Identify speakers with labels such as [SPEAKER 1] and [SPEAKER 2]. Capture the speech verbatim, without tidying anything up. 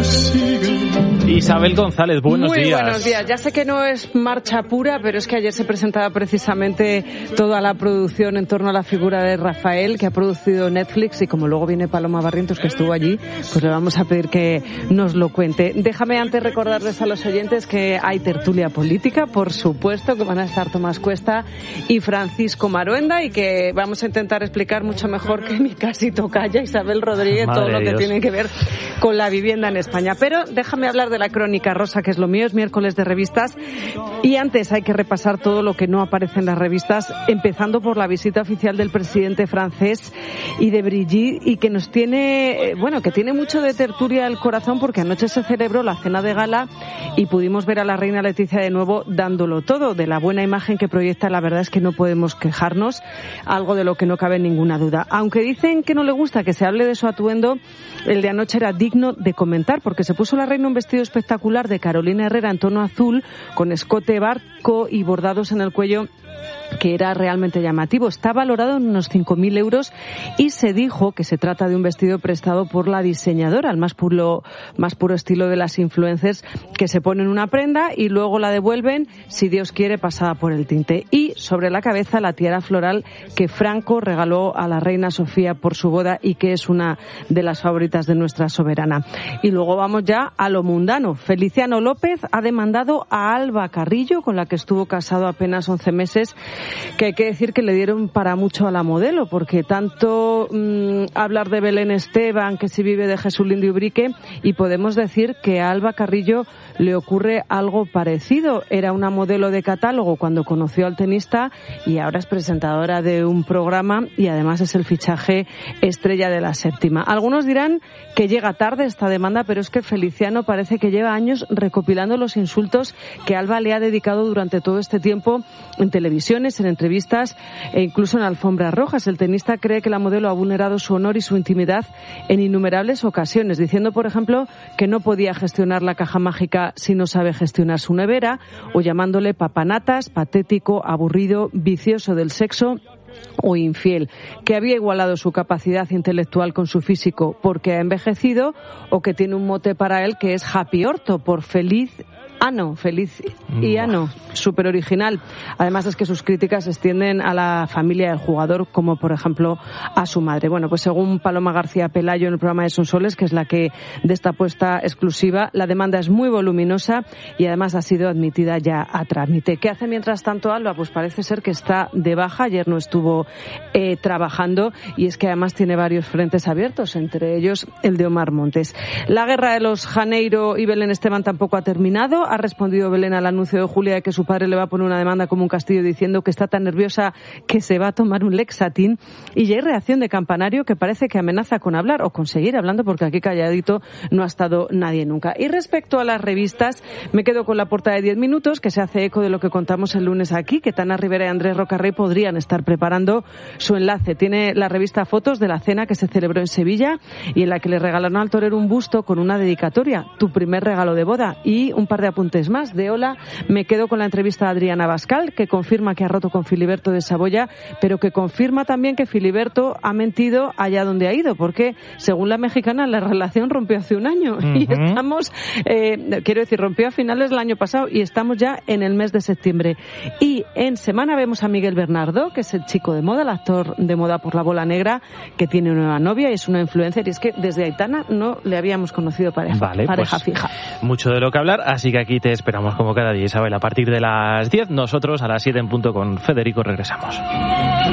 [SPEAKER 1] Isabel González, buenos
[SPEAKER 2] Muy
[SPEAKER 1] días.
[SPEAKER 2] Muy buenos días. Ya sé que no es marcha pura, pero es que ayer se presentaba precisamente toda la producción en torno a la figura de Rafael, que ha producido Netflix, y como luego viene Paloma Barrientos, que estuvo allí, pues le vamos a pedir que nos lo cuente. Déjame antes recordarles a los oyentes que hay tertulia política, por supuesto, que van a estar Tomás Cuesta y Francisco Maruenda, y que vamos a intentar explicar mucho mejor que mi casi tocaya Isabel Rodríguez
[SPEAKER 1] Madre
[SPEAKER 2] todo lo que
[SPEAKER 1] Dios.
[SPEAKER 2] tiene que ver con la vivienda en España. Pero déjame hablar de la crónica rosa, que es lo mío, es miércoles de revistas, y antes hay que repasar todo lo que no aparece en las revistas, empezando por la visita oficial del presidente francés y de Brigitte, y que nos tiene, bueno, que tiene mucho de tertulia el corazón, porque anoche se celebró la cena de gala y pudimos ver a la reina Leticia de nuevo dándolo todo. De la buena imagen que proyecta, la verdad es que no podemos quejarnos, algo de lo que no cabe ninguna duda. Aunque dicen que no le gusta que se hable de su atuendo, el de anoche era digno de comentar, porque se puso la reina un vestido espectacular de Carolina Herrera en tono azul, con escote barco y bordados en el cuello, que era realmente llamativo. Está valorado en unos cinco mil euros y se dijo que se trata de un vestido prestado por la diseñadora, al más puro, más puro estilo de las influencers, que se ponen una prenda y luego la devuelven, si Dios quiere, pasada por el tinte. Y sobre la cabeza la tiara floral que Franco regaló a la reina Sofía por su boda y que es una de las favoritas de nuestra soberana. Y luego vamos ya a lo mundano. Feliciano López ha demandado a Alba Carrillo, con la que estuvo casado apenas once meses, que hay que decir que le dieron para mucho a la modelo, porque tanto mmm, hablar de Belén Esteban, que si vive de Jesús Lindo y Brique, y podemos decir que a Alba Carrillo le ocurre algo parecido. Era una modelo de catálogo cuando conoció al tenista y ahora es presentadora de un programa y además es el fichaje estrella de la séptima. Algunos dirán que llega tarde esta demanda, pero es que Feliciano parece que lleva años recopilando los insultos que Alba le ha dedicado durante todo este tiempo en televisiones, en entrevistas e incluso en alfombras rojas. El tenista cree que la modelo ha vulnerado su honor y su intimidad en innumerables ocasiones, diciendo, por ejemplo, que no podía gestionar la caja mágica si no sabe gestionar su nevera, o llamándole papanatas, patético, aburrido, vicioso del sexo o infiel, que había igualado su capacidad intelectual con su físico porque ha envejecido, o que tiene un mote para él que es Happy Orto, por feliz ano, feliz y ano, súper original. Además es que sus críticas se extienden a la familia del jugador, como por ejemplo a su madre. Bueno, pues según Paloma García Pelayo en el programa de Sonsoles, que es la que destapó esta exclusiva, la demanda es muy voluminosa y además ha sido admitida ya a trámite. ¿Qué hace mientras tanto Alba? Pues parece ser que está de baja, ayer no estuvo eh, trabajando, y es que además tiene varios frentes abiertos, entre ellos el de Omar Montes. La guerra de los Janeiro y Belén Esteban tampoco ha terminado. Ha respondido Belén al anuncio de Julia de que su padre le va a poner una demanda como un castillo, diciendo que está tan nerviosa que se va a tomar un Lexatin. Y ya hay reacción de Campanario, que parece que amenaza con hablar o con seguir hablando, porque aquí calladito no ha estado nadie nunca. Y respecto a las revistas, me quedo con la portada de diez minutos, que se hace eco de lo que contamos el lunes aquí, que Tana Rivera y Andrés Rocarrey podrían estar preparando su enlace. Tiene la revista fotos de la cena que se celebró en Sevilla y en la que le regalaron al torero un busto con una dedicatoria, tu primer regalo de boda, y un par de apuntes más. De Hola me quedo con la entrevista a Adriana Bascal, que confirma que ha roto con Filiberto de Saboya, pero que confirma también que Filiberto ha mentido allá donde ha ido, porque según la mexicana la relación rompió hace un año. Uh-huh. Y estamos, eh, quiero decir, rompió a finales del año pasado y estamos ya en el mes de septiembre. Y en semana vemos a Miguel Bernardo, que es el chico de moda, el actor de moda por La Bola Negra, que tiene una nueva novia y es una influencer, y es que desde Aitana no le habíamos conocido pareja,
[SPEAKER 1] vale,
[SPEAKER 2] pareja
[SPEAKER 1] pues
[SPEAKER 2] fija.
[SPEAKER 1] Mucho de lo que hablar, así que aquí te esperamos como cada día, Isabel, a partir de las diez. Nosotros a las siete en punto con Federico regresamos.